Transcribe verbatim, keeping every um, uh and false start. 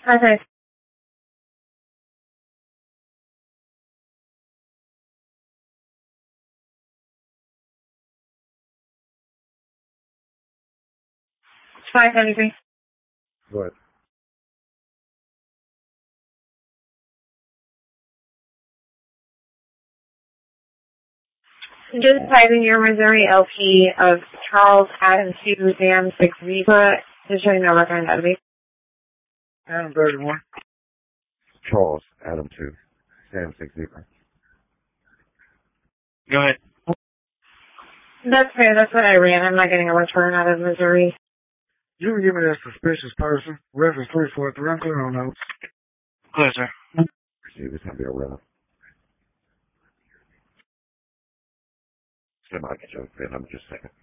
Okay. five ninety-three. Go ahead. Just type in your Missouri L P of Charles Adam two Sam six Zebra to show you no record on database. Adam thirty-one. Charles, Adam two, Sam six zebra. Go ahead. That's fair. That's what I ran. I'm not getting a return out of Missouri. You can give me that suspicious person. Reference three four three. I'm clear on notes. Clear, sir. See, this might be a rental. Semi-joke, man. I'm just saying.